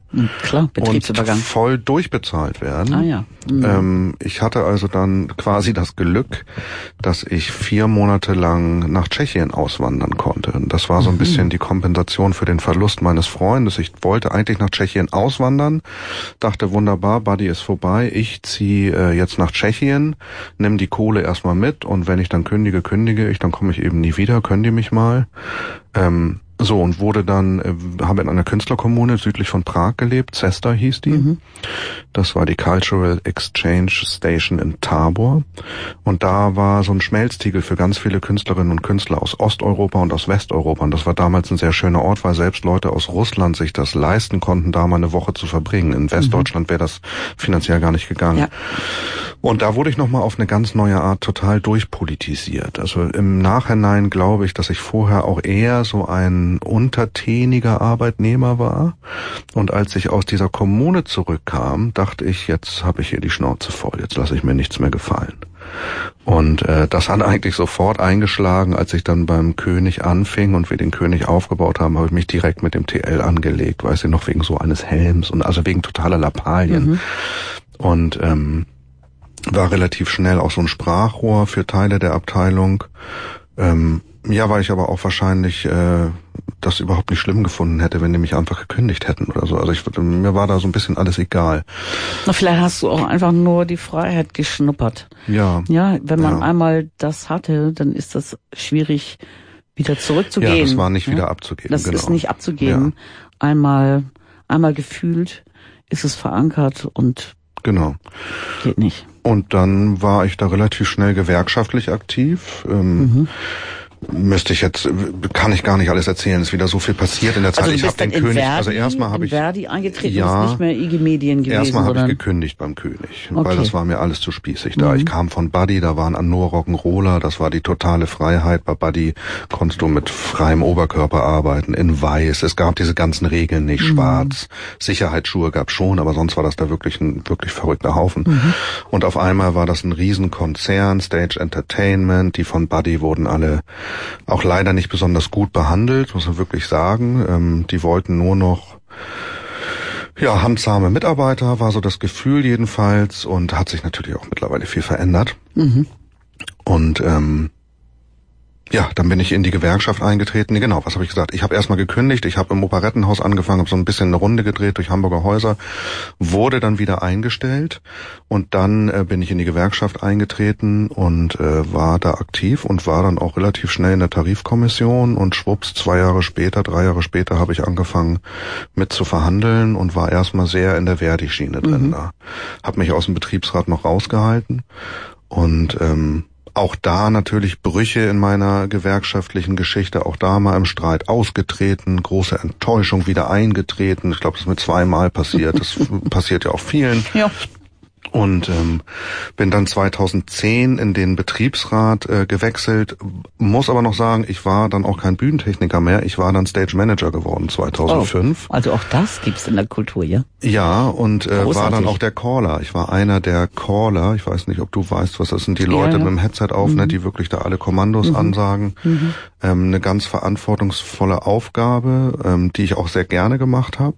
Klar, Betriebsübergang. Und voll durchbezahlt werden. Ah ja. Ich hatte also dann quasi das Glück, dass ich 4 Monate lang nach Tschechien auswandern konnte. Und das war so ein bisschen die Kompensation für den Verlust meines Freundes. Ich wollte eigentlich nach Tschechien auswandern, dachte wunderbar, Buddy ist vorbei, ich ziehe jetzt nach Tschechien, nimm die Kohle erstmal mit und wenn ich dann kündige ich, dann komme ich eben nie wieder, können die mich mal. So, und wurde dann, habe in einer Künstlerkommune südlich von Prag gelebt, Cesta hieß die. Das war die Cultural Exchange Station in Tabor. Und da war so ein Schmelztiegel für ganz viele Künstlerinnen und Künstler aus Osteuropa und aus Westeuropa. Und das war damals ein sehr schöner Ort, weil selbst Leute aus Russland sich das leisten konnten, da mal eine Woche zu verbringen. In Westdeutschland wäre das finanziell gar nicht gegangen. Ja. Und da wurde ich nochmal auf eine ganz neue Art total durchpolitisiert. Also im Nachhinein glaube ich, dass ich vorher auch eher so ein untertäniger Arbeitnehmer war. Und als ich aus dieser Kommune zurückkam, dachte ich, jetzt habe ich hier die Schnauze voll, jetzt lasse ich mir nichts mehr gefallen. Und das hat eigentlich sofort eingeschlagen, als ich dann beim König anfing und wir den König aufgebaut haben, habe ich mich direkt mit dem TL angelegt, weiß ich noch, wegen so eines Helms und also wegen totaler Lappalien. Und war relativ schnell auch so ein Sprachrohr für Teile der Abteilung. Ja, weil ich aber auch wahrscheinlich das überhaupt nicht schlimm gefunden hätte, wenn die mich einfach gekündigt hätten oder so. Also mir war da so ein bisschen alles egal. Na, vielleicht hast du auch einfach nur die Freiheit geschnuppert. Ja. Ja, wenn man einmal das hatte, dann ist das schwierig, wieder zurückzugehen. Ja, das war nicht wieder abzugeben. Das ist nicht abzugeben. Ja. Einmal gefühlt ist es verankert und geht nicht. Und dann war ich da relativ schnell gewerkschaftlich aktiv. Müsste ich jetzt, kann ich gar nicht alles erzählen, es ist wieder so viel passiert in der Zeit. Also ich habe den König, Verdi, also erstmal habe ich Verdi eingetreten, ist nicht mehr IG Medien gewesen. Erstmal habe ich gekündigt beim König, weil das war mir alles zu spießig da. Ich kam von Buddy, da waren Anor Rock'n'Roller, das war die totale Freiheit. Bei Buddy konntest du mit freiem Oberkörper arbeiten, in weiß. Es gab diese ganzen Regeln nicht, schwarz. Sicherheitsschuhe gab schon, aber sonst war das da wirklich ein verrückter Haufen. Und auf einmal war das ein Riesenkonzern, Stage Entertainment, die von Buddy wurden alle auch leider nicht besonders gut behandelt, muss man wirklich sagen. Die wollten nur noch handsame Mitarbeiter, war so das Gefühl jedenfalls, und hat sich natürlich auch mittlerweile viel verändert. Und dann bin ich in die Gewerkschaft eingetreten. Nee, genau, was habe ich gesagt? Ich habe erstmal gekündigt, ich habe im Operettenhaus angefangen, habe so ein bisschen eine Runde gedreht durch Hamburger Häuser, wurde dann wieder eingestellt und dann bin ich in die Gewerkschaft eingetreten und war da aktiv und war dann auch relativ schnell in der Tarifkommission und schwupps, 3 Jahre später habe ich angefangen mit zu verhandeln und war erstmal sehr in der Verdi-Schiene drin. Da habe mich aus dem Betriebsrat noch rausgehalten und auch da natürlich Brüche in meiner gewerkschaftlichen Geschichte, auch da mal im Streit ausgetreten, große Enttäuschung wieder eingetreten. Ich glaube, das ist mir 2-mal passiert. Das passiert ja auch vielen. Ja. Und bin dann 2010 in den Betriebsrat gewechselt, muss aber noch sagen, ich war dann auch kein Bühnentechniker mehr, ich war dann Stage Manager geworden 2005. Oh, also auch das gibt's in der Kultur, ja? Ja, und war dann auch der Caller. Ich war einer der Caller, ich weiß nicht, ob du weißt, was das sind, die Leute mit dem Headset auf, ne, die wirklich da alle Kommandos ansagen. Eine ganz verantwortungsvolle Aufgabe, die ich auch sehr gerne gemacht habe.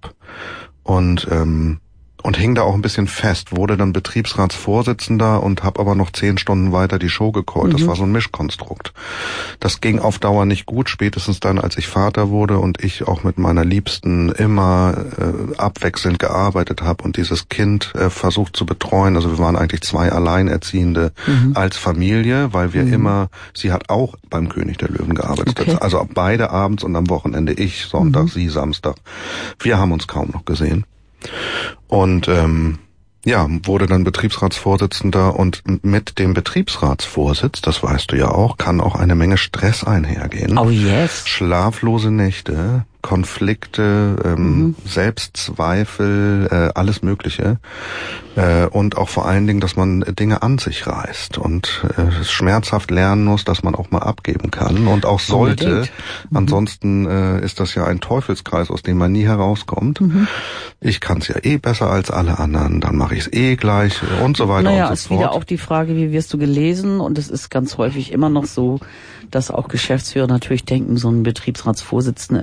Und hing da auch ein bisschen fest, wurde dann Betriebsratsvorsitzender und habe aber noch 10 Stunden weiter die Show gecallt. Das war so ein Mischkonstrukt. Das ging auf Dauer nicht gut, spätestens dann, als ich Vater wurde und ich auch mit meiner Liebsten immer abwechselnd gearbeitet habe und dieses Kind versucht zu betreuen. Also wir waren eigentlich 2 Alleinerziehende als Familie, weil wir immer, sie hat auch beim König der Löwen gearbeitet. Okay. Also beide abends und am Wochenende, ich Sonntag, sie Samstag. Wir haben uns kaum noch gesehen. Und wurde dann Betriebsratsvorsitzender und mit dem Betriebsratsvorsitz, das weißt du ja auch, kann auch eine Menge Stress einhergehen. Oh yes. Schlaflose Nächte, Konflikte, Selbstzweifel, alles Mögliche. Und auch vor allen Dingen, dass man Dinge an sich reißt und schmerzhaft lernen muss, dass man auch mal abgeben kann und auch sollte. Ansonsten ist das ja ein Teufelskreis, aus dem man nie herauskommt. Ich kann es ja eh besser als alle anderen, dann mache ich es eh gleich und so weiter und so fort. Naja, ist wieder auch die Frage, wie wirst du gelesen? Und es ist ganz häufig immer noch so, dass auch Geschäftsführer natürlich denken, so ein Betriebsratsvorsitzender ist so ein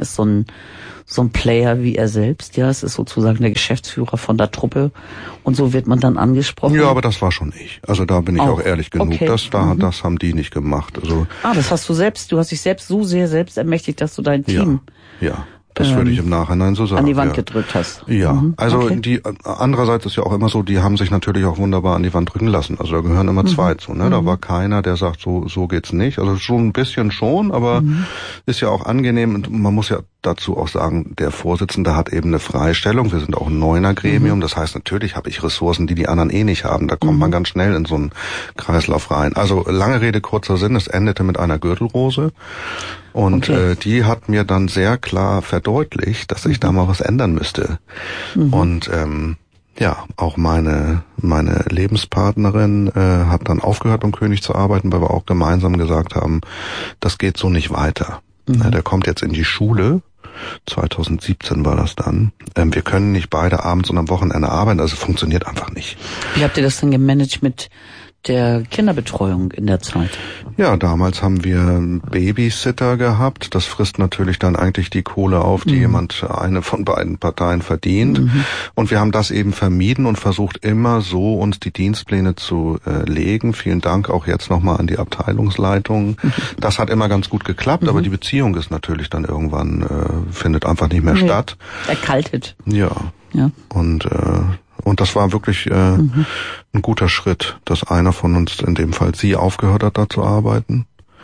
ein Player wie er selbst, ja, es ist sozusagen der Geschäftsführer von der Truppe und so wird man dann angesprochen. Ja, aber das war schon ich. Also da bin ich auch ehrlich genug. Okay. Das haben die nicht gemacht. Also das hast du hast dich selbst so sehr selbst ermächtigt, dass du dein Team das würde ich im Nachhinein so sagen. An die Wand gedrückt hast. Ja, also andererseits ist ja auch immer so, die haben sich natürlich auch wunderbar an die Wand drücken lassen. Also da gehören immer zwei zu, ne? Da war keiner, der sagt, so geht's nicht. Also schon ein bisschen schon, aber ist ja auch angenehm und man muss ja dazu auch sagen, der Vorsitzende hat eben eine Freistellung. Wir sind auch ein 9er-Gremium. Das heißt, natürlich habe ich Ressourcen, die anderen eh nicht haben. Da kommt man ganz schnell in so einen Kreislauf rein. Also lange Rede, kurzer Sinn. Es endete mit einer Gürtelrose. Und die hat mir dann sehr klar verdeutlicht, dass ich da mal was ändern müsste. Und auch meine Lebenspartnerin hat dann aufgehört, beim König zu arbeiten, weil wir auch gemeinsam gesagt haben, das geht so nicht weiter. Der kommt jetzt in die Schule. 2017 war das dann. Wir können nicht beide abends und am Wochenende arbeiten, also funktioniert einfach nicht. Wie habt ihr das denn gemanagt mit der Kinderbetreuung in der Zeit? Ja, damals haben wir einen Babysitter gehabt. Das frisst natürlich dann eigentlich die Kohle auf, die eine von beiden Parteien verdient. Und wir haben das eben vermieden und versucht immer so uns die Dienstpläne zu legen. Vielen Dank auch jetzt nochmal an die Abteilungsleitung. Das hat immer ganz gut geklappt, aber die Beziehung ist natürlich dann irgendwann, findet einfach nicht mehr statt. Erkaltet. Ja. Und das war wirklich ein guter Schritt, dass einer von uns, in dem Fall sie, aufgehört hat, da zu arbeiten.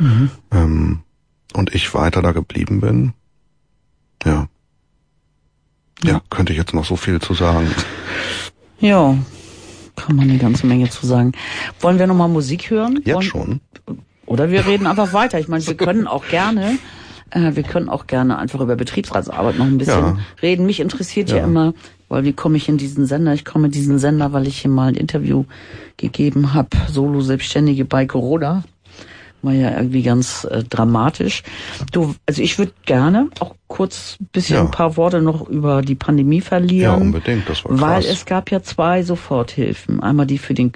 Und ich weiter da geblieben bin. Ja, könnte ich jetzt noch so viel zu sagen. Ja, kann man eine ganze Menge zu sagen. Wollen wir nochmal Musik hören? Jetzt schon? Oder wir reden einfach weiter. Ich meine, wir können auch gerne einfach über Betriebsratsarbeit noch ein bisschen reden. Mich interessiert ja immer, weil wie komme ich in diesen Sender? Ich komme in diesen Sender, weil ich hier mal ein Interview gegeben habe, Solo-Selbstständige bei Corona. War ja irgendwie ganz dramatisch. Also ich würde gerne auch kurz ein paar Worte noch über die Pandemie verlieren. Ja, unbedingt, das war krass. Weil es gab ja 2 Soforthilfen. Einmal die für die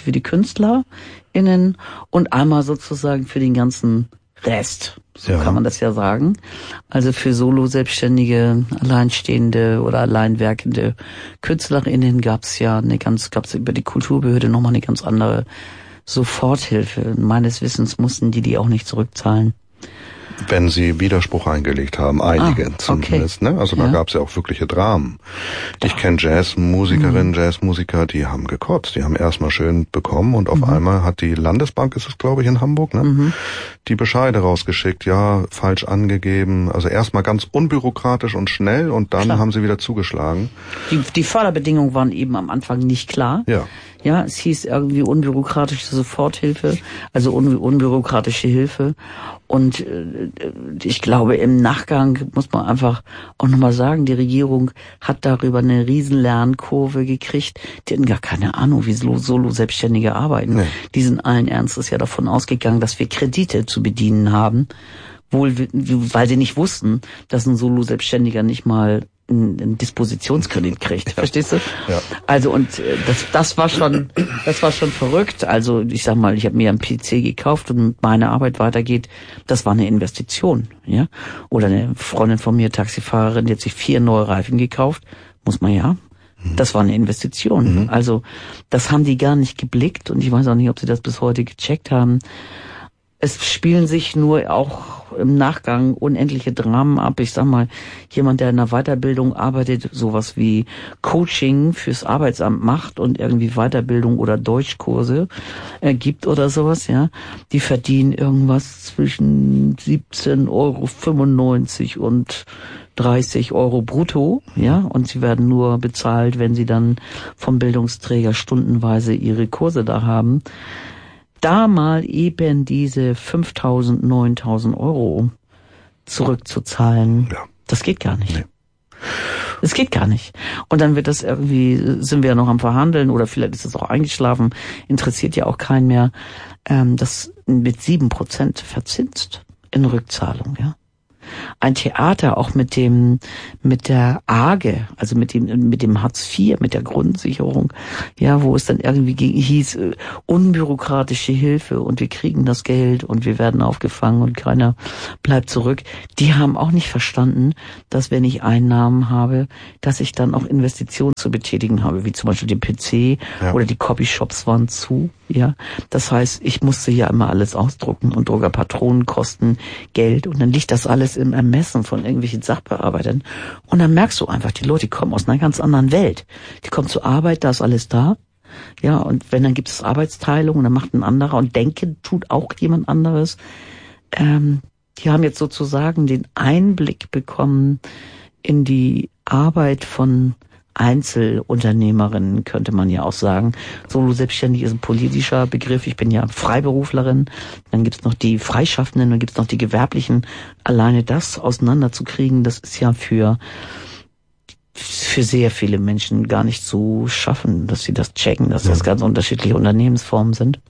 KünstlerInnen und einmal sozusagen für den ganzen Rest. So kann man das ja sagen. Also für Solo-Selbstständige, alleinstehende oder alleinwerkende KünstlerInnen gab's über die Kulturbehörde nochmal eine ganz andere Soforthilfe. Meines Wissens mussten die auch nicht zurückzahlen. Wenn sie Widerspruch eingelegt haben, einige zumindest, ne? Also da gab's ja auch wirkliche Dramen. Ich kenne Jazzmusikerinnen, Jazzmusiker, die haben gekotzt, die haben erstmal schön bekommen und auf einmal hat die Landesbank, ist es glaube ich in Hamburg, ne? Die Bescheide rausgeschickt, falsch angegeben, also erstmal ganz unbürokratisch und schnell und dann haben sie wieder zugeschlagen. Die Förderbedingungen waren eben am Anfang nicht klar. Ja, es hieß irgendwie unbürokratische Soforthilfe, also unbürokratische Hilfe. Und ich glaube, im Nachgang muss man einfach auch nochmal sagen, die Regierung hat darüber eine riesen Lernkurve gekriegt. Die hatten gar keine Ahnung, wie Solo-Selbstständige arbeiten. Nee. Die sind allen Ernstes ja davon ausgegangen, dass wir Kredite zu bedienen haben, weil sie nicht wussten, dass ein Solo-Selbstständiger nicht mal einen Dispositionskredit kriegt. Verstehst du? Ja. Also und das war schon verrückt. Also ich sag mal, ich habe mir einen PC gekauft und meine Arbeit weitergeht. Das war eine Investition, ja. Oder eine Freundin von mir, Taxifahrerin, die hat sich 4 neue Reifen gekauft. Muss man Das war eine Investition. Also das haben die gar nicht geblickt und ich weiß auch nicht, ob sie das bis heute gecheckt haben. Es spielen sich nur auch im Nachgang unendliche Dramen ab. Ich sag mal, jemand, der in einer Weiterbildung arbeitet, sowas wie Coaching fürs Arbeitsamt macht und irgendwie Weiterbildung oder Deutschkurse gibt oder sowas, die verdienen irgendwas zwischen 17,95 € und 30 € brutto, und sie werden nur bezahlt, wenn sie dann vom Bildungsträger stundenweise ihre Kurse da haben. Da mal eben diese 5.000, 9.000 € zurückzuzahlen, das geht gar nicht. Nee. Es geht gar nicht. Und dann wird das sind wir ja noch am Verhandeln oder vielleicht ist es auch eingeschlafen, interessiert ja auch keinen mehr, das mit 7% verzinst in Rückzahlung, ein Theater auch mit der AGE, also mit dem Hartz IV, mit der Grundsicherung, ja, wo es dann irgendwie hieß, unbürokratische Hilfe und wir kriegen das Geld und wir werden aufgefangen und keiner bleibt zurück. Die haben auch nicht verstanden, dass wenn ich Einnahmen habe, dass ich dann auch Investitionen zu betätigen habe, wie zum Beispiel den PC oder die Copyshops waren zu, ja. Das heißt, ich musste hier immer alles ausdrucken und Druckerpatronen kosten Geld und dann liegt das alles im Ermessen von irgendwelchen Sachbearbeitern und dann merkst du einfach, die Leute kommen aus einer ganz anderen Welt. Die kommen zur Arbeit, da ist alles da. Ja, und wenn, dann gibt es Arbeitsteilung und dann macht ein anderer und denken tut auch jemand anderes. Die haben jetzt sozusagen den Einblick bekommen in die Arbeit von Einzelunternehmerinnen, könnte man ja auch sagen. Solo-Selbstständig ist ein politischer Begriff. Ich bin ja Freiberuflerin. Dann gibt's noch die Freischaffenden, dann gibt's noch die Gewerblichen. Alleine das auseinanderzukriegen, das ist ja für sehr viele Menschen gar nicht zu schaffen, dass sie das checken, dass das ganz unterschiedliche Unternehmensformen sind.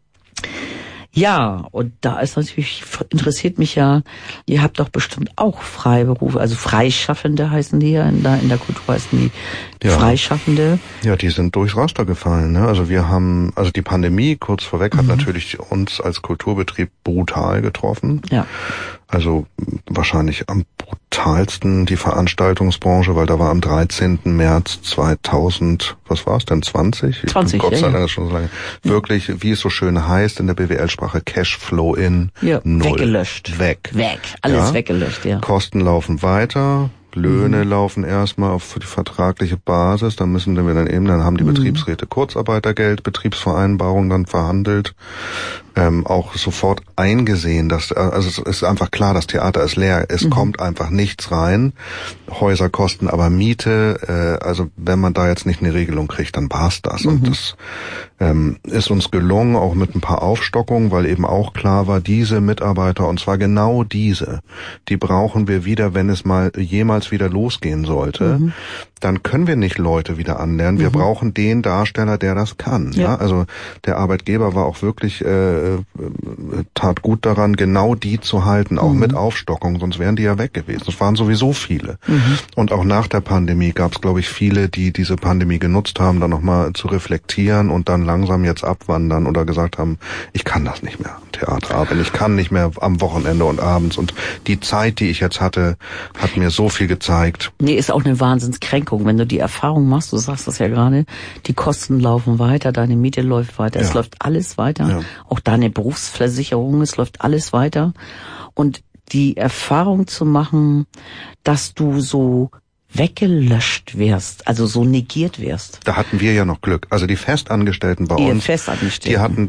Ja, und da ist natürlich, interessiert mich ja, ihr habt doch bestimmt auch Freiberufe, also Freischaffende heißen die ja, in der Kultur heißen die Freischaffende. Ja, die sind durchs Raster gefallen, ne? Also wir haben, also die Pandemie, kurz vorweg, hat natürlich uns als Kulturbetrieb brutal getroffen. Ja. Also wahrscheinlich am brutalsten die Veranstaltungsbranche, weil da war am 13. März 2000, was war es denn, 20? 20, Gott sei Dank ist schon so lange. Wirklich, wie es so schön heißt in der BWL-Sprache, Cashflow in, null. Weggelöscht. Weg. Alles weggelöscht, ja. Kosten laufen weiter. Löhne laufen erstmal auf die vertragliche Basis, dann haben die Betriebsräte Kurzarbeitergeld, Betriebsvereinbarung dann verhandelt, auch sofort eingesehen, dass, also es ist einfach klar, das Theater ist leer, es kommt einfach nichts rein, Häuser kosten aber Miete, also wenn man da jetzt nicht eine Regelung kriegt, dann war's das. Und das ist uns gelungen, auch mit ein paar Aufstockungen, weil eben auch klar war, diese Mitarbeiter, und zwar genau diese, die brauchen wir wieder, wenn es mal jemals wieder losgehen sollte, dann können wir nicht Leute wieder anlernen. Wir brauchen den Darsteller, der das kann. Ja. Also der Arbeitgeber war auch wirklich, tat gut daran, genau die zu halten, auch mit Aufstockung, sonst wären die ja weg gewesen. Es waren sowieso viele. Und auch nach der Pandemie gab es, glaube ich, viele, die diese Pandemie genutzt haben, dann nochmal zu reflektieren und dann langsam jetzt abwandern oder gesagt haben, ich kann das nicht mehr am Theater arbeiten, ich kann nicht mehr am Wochenende und abends. Und die Zeit, die ich jetzt hatte, hat mir so viel gezeigt. Nee, ist auch eine Wahnsinnskränkung, wenn du die Erfahrung machst, du sagst das ja gerade, die Kosten laufen weiter, deine Miete läuft weiter, es läuft alles weiter, auch deine Berufsversicherung, es läuft alles weiter. Und die Erfahrung zu machen, dass du so weggelöscht wirst, also so negiert wirst. Da hatten wir ja noch Glück. Also die Festangestellten bei uns, die hatten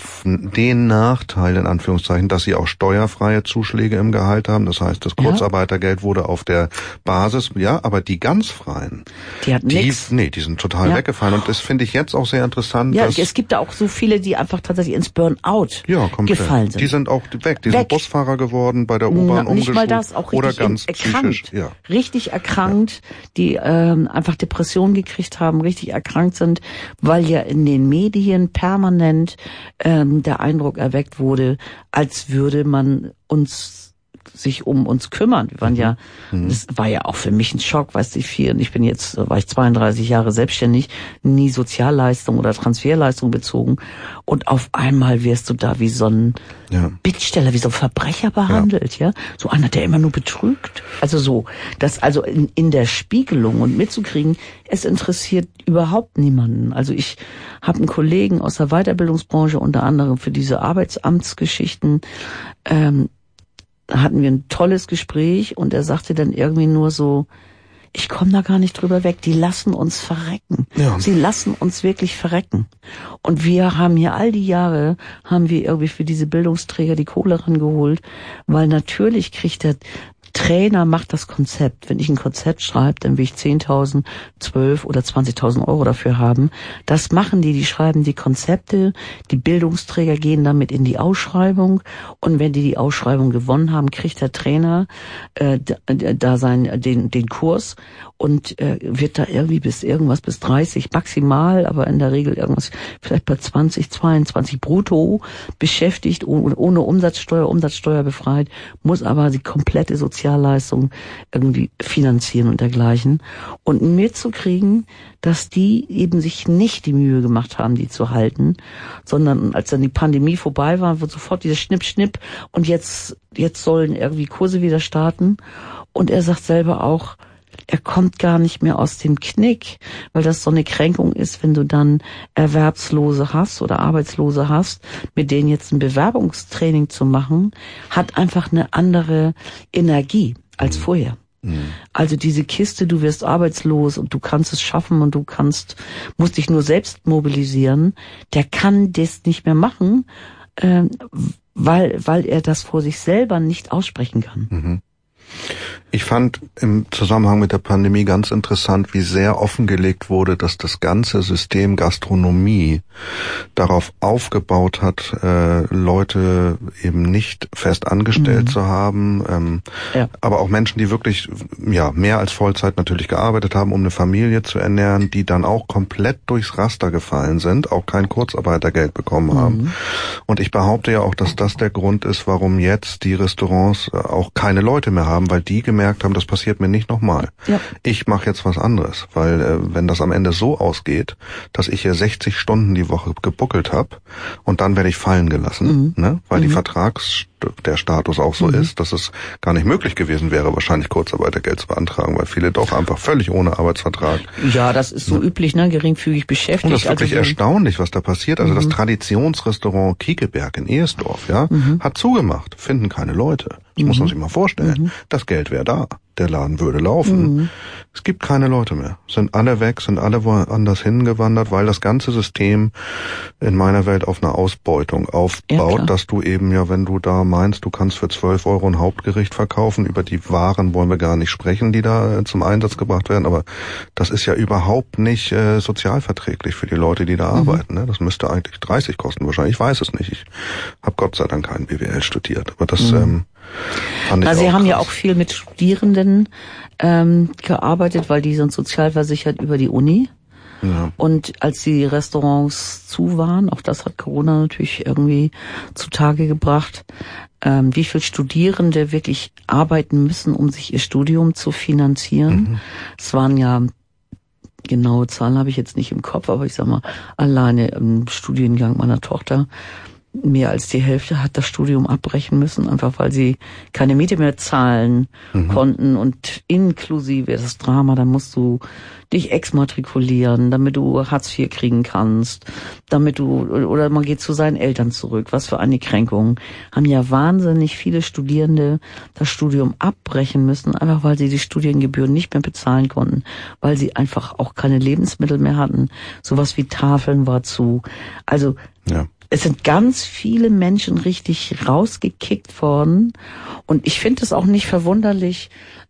den Nachteil, in Anführungszeichen, dass sie auch steuerfreie Zuschläge im Gehalt haben. Das heißt, das Kurzarbeitergeld wurde auf der Basis, aber die ganz Freien, die hatten nichts. Nee, die sind total weggefallen. Und das finde ich jetzt auch sehr interessant. Ja, es gibt da auch so viele, die einfach tatsächlich ins Burnout gefallen sind. Die sind auch weg. Die sind Busfahrer geworden, bei der U-Bahn umgeschult. Nicht mal das, auch oder ganz psychisch. Richtig erkrankt. Die einfach Depressionen gekriegt haben, richtig erkrankt sind, weil ja in den Medien permanent der Eindruck erweckt wurde, als würde man sich um uns kümmern. Wir waren das war ja auch für mich ein Schock, weißt du, war ich 32 Jahre selbstständig, nie Sozialleistung oder Transferleistung bezogen und auf einmal wirst du da wie so ein Bittsteller, wie so ein Verbrecher behandelt, so einer, der immer nur betrügt. Also so, das also in der Spiegelung und mitzukriegen, es interessiert überhaupt niemanden. Also ich habe einen Kollegen aus der Weiterbildungsbranche, unter anderem für diese Arbeitsamtsgeschichten, hatten wir ein tolles Gespräch und er sagte dann irgendwie nur so, ich komme da gar nicht drüber weg, die lassen uns verrecken. Ja. Sie lassen uns wirklich verrecken. Und wir haben hier all die Jahre, haben wir irgendwie für diese Bildungsträger die Kohle rangeholt, weil natürlich kriegt der Trainer macht das Konzept. Wenn ich ein Konzept schreibe, dann will ich 10.000, 12 oder 20.000 Euro dafür haben. Das machen die schreiben die Konzepte, die Bildungsträger gehen damit in die Ausschreibung und wenn die Ausschreibung gewonnen haben, kriegt der Trainer den Kurs und wird da irgendwie bis 30 maximal, aber in der Regel irgendwas vielleicht bei 20, 22 brutto beschäftigt, ohne Umsatzsteuer befreit, muss aber die komplette Sozialversicherung Sozialleistungen irgendwie finanzieren und dergleichen. Und mitzukriegen, dass die eben sich nicht die Mühe gemacht haben, die zu halten, sondern als dann die Pandemie vorbei war, wird sofort dieser Schnipp und jetzt sollen irgendwie Kurse wieder starten. Und er sagt selber auch, er kommt gar nicht mehr aus dem Knick, weil das so eine Kränkung ist, wenn du dann Erwerbslose hast oder Arbeitslose hast, mit denen jetzt ein Bewerbungstraining zu machen, hat einfach eine andere Energie als vorher. Also diese Kiste, du wirst arbeitslos und du kannst es schaffen und musst dich nur selbst mobilisieren, der kann das nicht mehr machen, weil er das vor sich selber nicht aussprechen kann. Mhm. Ich fand im Zusammenhang mit der Pandemie ganz interessant, wie sehr offengelegt wurde, dass das ganze System Gastronomie darauf aufgebaut hat, Leute eben nicht fest angestellt zu haben, aber auch Menschen, die wirklich mehr als Vollzeit natürlich gearbeitet haben, um eine Familie zu ernähren, die dann auch komplett durchs Raster gefallen sind, auch kein Kurzarbeitergeld bekommen haben. Und ich behaupte ja auch, dass das der Grund ist, warum jetzt die Restaurants auch keine Leute mehr haben, weil die gemerkt haben, das passiert mir nicht nochmal. Ja. Ich mache jetzt was anderes, weil wenn das am Ende so ausgeht, dass ich hier 60 Stunden die Woche gebuckelt habe und dann werde ich fallen gelassen, weil die der Status auch so ist, dass es gar nicht möglich gewesen wäre, wahrscheinlich Kurzarbeitergeld zu beantragen, weil viele doch einfach völlig ohne Arbeitsvertrag. Ja, das ist so üblich, geringfügig beschäftigt. Und das ist wirklich erstaunlich, was da passiert. Also das Traditionsrestaurant Kiekeberg in Ehersdorf, hat zugemacht, finden keine Leute. Das muss man sich mal vorstellen. Das Geld wäre da. Der Laden würde laufen. Es gibt keine Leute mehr. Sind alle weg, sind alle woanders hingewandert, weil das ganze System in meiner Welt auf eine Ausbeutung aufbaut, dass du eben wenn du da meinst, du kannst für 12 € ein Hauptgericht verkaufen, über die Waren wollen wir gar nicht sprechen, die da zum Einsatz gebracht werden, aber das ist ja überhaupt nicht sozialverträglich für die Leute, die da arbeiten. Ne? Das müsste eigentlich 30 kosten wahrscheinlich. Ich weiß es nicht. Ich habe Gott sei Dank kein BWL studiert, aber das fand ich Sie haben krass. ja auch viel mit Studierenden gearbeitet, weil die sind sozialversichert über die Uni. Ja. Und als die Restaurants zu waren, auch das hat Corona natürlich irgendwie zutage gebracht, wie viel Studierende wirklich arbeiten müssen, um sich ihr Studium zu finanzieren. Es waren ja, genaue Zahlen habe ich jetzt nicht im Kopf, aber ich sag mal, alleine im Studiengang meiner Tochter mehr als die Hälfte hat das Studium abbrechen müssen, einfach weil sie keine Miete mehr zahlen konnten und inklusive das Drama, da musst du dich exmatrikulieren, damit du Hartz IV kriegen kannst, oder man geht zu seinen Eltern zurück. Was für eine Kränkung. Haben ja wahnsinnig viele Studierende das Studium abbrechen müssen, einfach weil sie die Studiengebühren nicht mehr bezahlen konnten, weil sie einfach auch keine Lebensmittel mehr hatten. Sowas wie Tafeln war zu. Also, es sind ganz viele Menschen richtig rausgekickt worden. Und ich finde es auch nicht verwunderlich,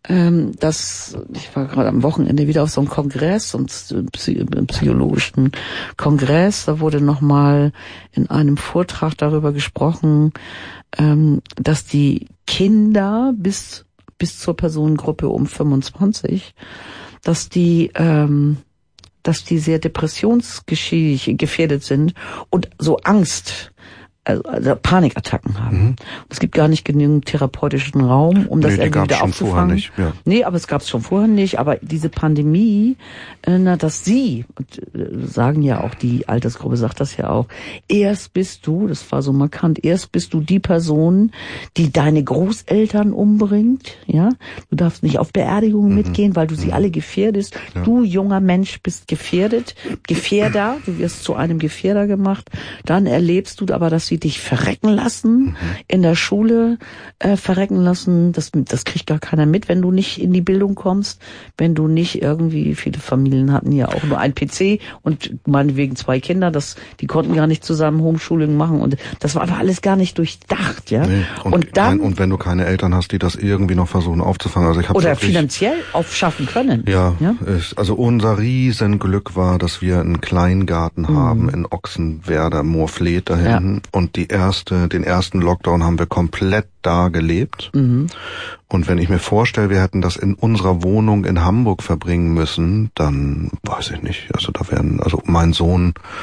dass ich war gerade am Wochenende wieder auf so einem Kongress, einem psychologischen Kongress. Da wurde nochmal in einem Vortrag darüber gesprochen, dass die Kinder bis zur Personengruppe um 25, dass die sehr depressionsgefährdet sind und so Angst, also Panikattacken haben. Und es gibt gar nicht genügend therapeutischen Raum, um das irgendwie wieder aufzufangen. Nicht, Nee, aber es gab es schon vorher nicht. Aber diese Pandemie, dass sagen ja auch, die Altersgruppe sagt das ja auch, erst bist du, das war so markant, erst bist du die Person, die deine Großeltern umbringt, ja. Du darfst nicht auf Beerdigungen mitgehen, weil du sie alle gefährdest. Ja. Du, junger Mensch, bist gefährdet, Gefährder, du wirst zu einem Gefährder gemacht. Dann erlebst du aber, dass sie dich verrecken lassen, in der Schule verrecken lassen. Das kriegt gar keiner mit, wenn du nicht in die Bildung kommst, wenn du nicht irgendwie, viele Familien hatten ja auch nur einen PC und meinetwegen 2 Kinder, die konnten gar nicht zusammen Homeschooling machen und das war aber alles gar nicht durchdacht, ja. Nee. Und wenn du keine Eltern hast, die das irgendwie noch versuchen aufzufangen, also ich habe oder finanziell aufschaffen können. Ja? Also unser Riesenglück war, dass wir einen Kleingarten haben in Ochsenwerder, Moorfleet da hinten. Und den ersten Lockdown haben wir komplett da gelebt. Und wenn ich mir vorstelle, wir hätten das in unserer Wohnung in Hamburg verbringen müssen, dann weiß ich nicht. Also mein Sohn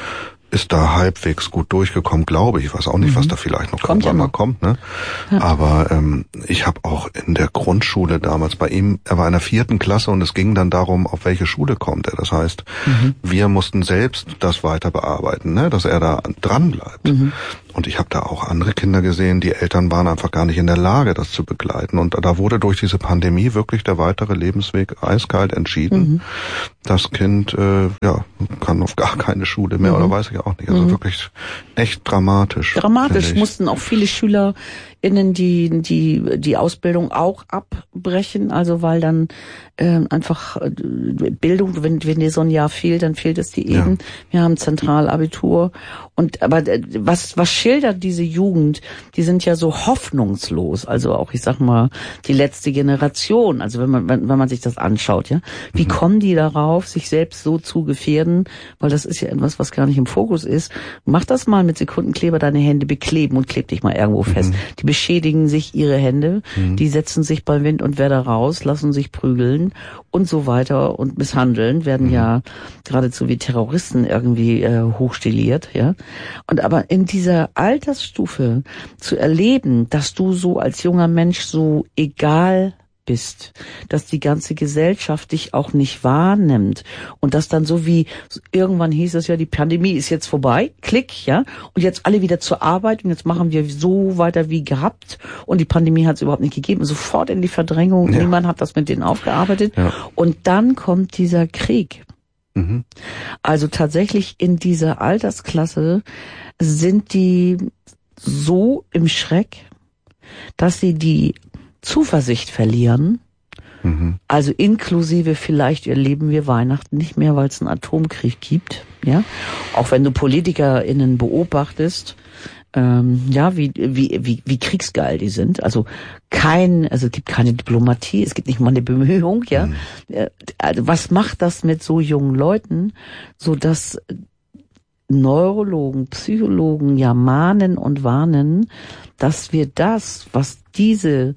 ist da halbwegs gut durchgekommen, glaube ich. Ich weiß auch nicht, was da vielleicht noch irgendwann mal kommt. Ne? Ja. Aber ich habe auch in der Grundschule damals bei ihm, er war in der 4. Klasse und es ging dann darum, auf welche Schule kommt er. Das heißt, wir mussten selbst das weiter bearbeiten, ne? Dass er da dran bleibt. Und ich habe da auch andere Kinder gesehen, die Eltern waren einfach gar nicht in der Lage, das zu begleiten. Und da wurde durch diese Pandemie wirklich der weitere Lebensweg eiskalt entschieden. Das Kind kann auf gar keine Schule mehr oder weiß ich auch nicht. Also wirklich echt dramatisch. Dramatisch mussten auch viele SchülerInnen die Ausbildung auch abbrechen, also weil dann einfach Bildung, wenn dir so ein Jahr fehlt, dann fehlt es dir eben. Ja. Wir haben Zentralabitur aber was schildert diese Jugend? Die sind ja so hoffnungslos, also auch, ich sag mal, die letzte Generation, also wenn man sich das anschaut, ja. Wie kommen die darauf, sich selbst so zu gefährden? Weil das ist ja etwas, was gar nicht im Fokus ist. Mach das mal mit Sekundenkleber, deine Hände bekleben und kleb dich mal irgendwo fest. Die beschädigen sich ihre Hände, die setzen sich bei Wind und Wetter raus, lassen sich prügeln und so weiter und misshandeln, werden ja geradezu wie Terroristen irgendwie hochstiliert, ja. Und aber in dieser Altersstufe zu erleben, dass du so als junger Mensch so egal bist, dass die ganze Gesellschaft dich auch nicht wahrnimmt und dass dann so wie irgendwann hieß es ja, die Pandemie ist jetzt vorbei, klick, ja, und jetzt alle wieder zur Arbeit und jetzt machen wir so weiter wie gehabt und die Pandemie hat es überhaupt nicht gegeben, sofort in die Verdrängung, niemand hat das mit denen aufgearbeitet und dann kommt dieser Krieg. Also tatsächlich in dieser Altersklasse sind die so im Schreck, dass sie die Zuversicht verlieren, also inklusive vielleicht erleben wir Weihnachten nicht mehr, weil es einen Atomkrieg gibt, ja, auch wenn du PolitikerInnen beobachtest, wie kriegsgeil die sind, also es gibt keine Diplomatie, es gibt nicht mal eine Bemühung, ja, also was macht das mit so jungen Leuten, so dass Neurologen, Psychologen ja mahnen und warnen, dass wir das, was diese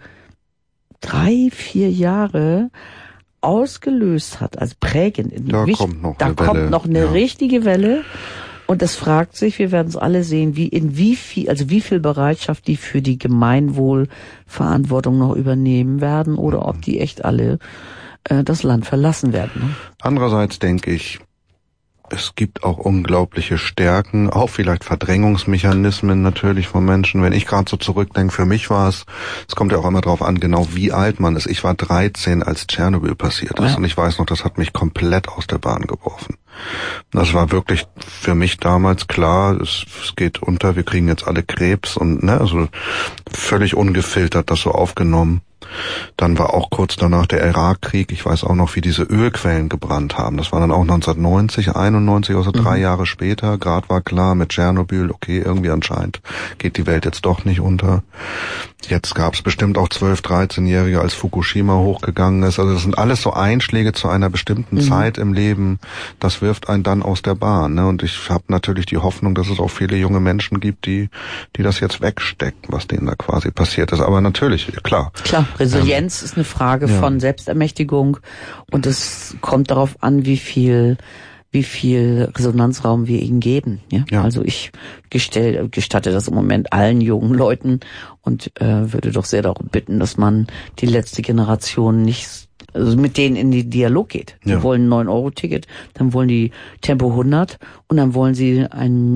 3-4 Jahre ausgelöst hat, als prägend. Da kommt noch eine richtige Welle. Und das fragt sich, wir werden es alle sehen, wie viel Bereitschaft die für die Gemeinwohlverantwortung noch übernehmen werden oder ob die echt alle das Land verlassen werden. Ne? Andererseits denke ich, es gibt auch unglaubliche Stärken, auch vielleicht Verdrängungsmechanismen natürlich von Menschen. Wenn ich gerade so zurückdenke, für mich war es kommt ja auch immer drauf an, genau wie alt man ist. Ich war 13, als Tschernobyl passiert ist und ich weiß noch, das hat mich komplett aus der Bahn geworfen. Das war wirklich für mich damals klar, es geht unter, wir kriegen jetzt alle Krebs und also völlig ungefiltert das so aufgenommen. Dann war auch kurz danach der Irakkrieg. Ich weiß auch noch, wie diese Ölquellen gebrannt haben. Das war dann auch 1990, 91, also 3 Jahre später. Gerade war klar mit Tschernobyl, okay, irgendwie anscheinend geht die Welt jetzt doch nicht unter. Jetzt gab es bestimmt auch 12-, 13-Jährige, als Fukushima hochgegangen ist. Also das sind alles so Einschläge zu einer bestimmten Zeit im Leben. Das wirft einen dann aus der Bahn. Ne? Und ich habe natürlich die Hoffnung, dass es auch viele junge Menschen gibt, die das jetzt wegstecken, was denen da quasi passiert ist. Aber natürlich, klar. Resilienz ist eine Frage von Selbstermächtigung und es kommt darauf an, wie viel Resonanzraum wir ihnen geben. Ja? Also ich gestatte das im Moment allen jungen Leuten und würde doch sehr darum bitten, dass man die letzte Generation mit denen in den Dialog geht. Die wollen ein 9-Euro-Ticket, dann wollen die Tempo 100 und dann wollen sie einen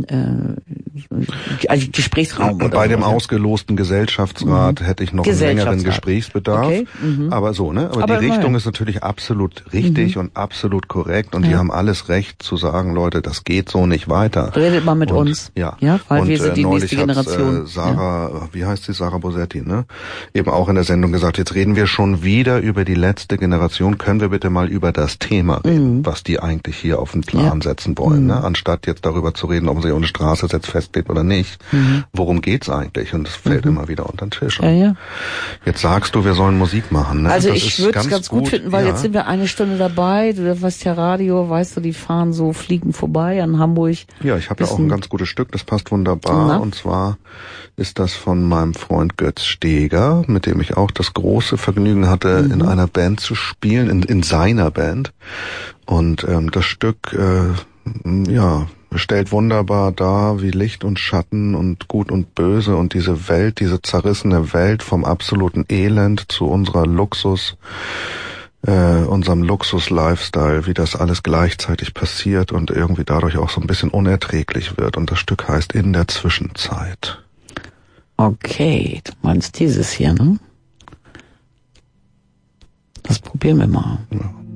Gesprächsraum. Und bei dem ausgelosten Gesellschaftsrat hätte ich noch einen längeren Gesprächsbedarf. Okay. Aber so, ne? Aber die Richtung ist natürlich absolut richtig und absolut korrekt und die haben alles Recht zu sagen, Leute, das geht so nicht weiter. Redet mal mit uns. Ja, weil und wir sind die nächste Generation. Sarah, wie heißt sie? Sarah Bosetti, ne? Eben auch in der Sendung gesagt, jetzt reden wir schon wieder über die letzte Generation. Können wir bitte mal über das Thema reden, was die eigentlich hier auf den Plan setzen wollen, ne? Anstatt jetzt darüber zu reden, ob sie eine Straße jetzt feststeht oder nicht. Worum geht's eigentlich? Und das fällt immer wieder unter den Tisch. Jetzt sagst du, wir sollen Musik machen, ne? Also ich würde es ganz gut finden, weil jetzt sind wir 1 Stunde dabei. Du weißt ja, Radio, weißt du, die fahren so, fliegen vorbei an Hamburg. Ja, ich habe ja auch ein ganz gutes Stück, das passt wunderbar. Und zwar ist das von meinem Freund Götz Steger, mit dem ich auch das große Vergnügen hatte, in einer Band zu spielen, in seiner Band. Und das Stück ja, stellt wunderbar dar, wie Licht und Schatten und Gut und Böse und diese Welt, diese zerrissene Welt vom absoluten Elend zu unserem Luxus-Lifestyle, wie das alles gleichzeitig passiert und irgendwie dadurch auch so ein bisschen unerträglich wird. Und das Stück heißt In der Zwischenzeit. Okay, du meinst dieses hier, ne? Das probieren wir mal. Ja.